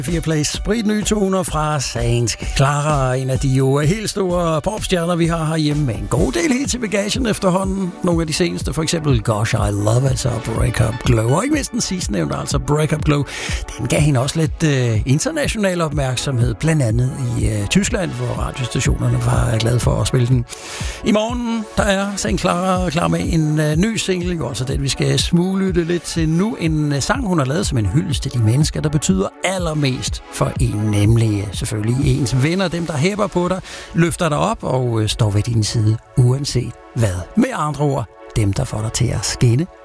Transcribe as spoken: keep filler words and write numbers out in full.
fire Plays sprit nye toner fra Saint Clara, en af de jo helt store popstjerner, vi har herhjemme, med en god del helt til bagagen efterhånden. Nogle af de seneste, for eksempel Gosh I Love, altså Break Up Glow, og ikke mindst den sidste nævnte, altså Break Up Glow. Den gav hende også lidt øh, international opmærksomhed, blandt andet i øh, Tyskland, hvor radiostationerne var glade for at spille den. I morgen, der er Saint Clara klar med en øh, ny single, jo altså den, vi skal smuglytte lidt til nu. En øh, sang, hun har lavet som en hyldest til de mennesker, der betyder allermest for en, nemlig selvfølgelig ens venner, dem der hæpper på dig, løfter dig op og øh, står ved din side, uanset hvad. Med andre ord, dem der får dig til at skinne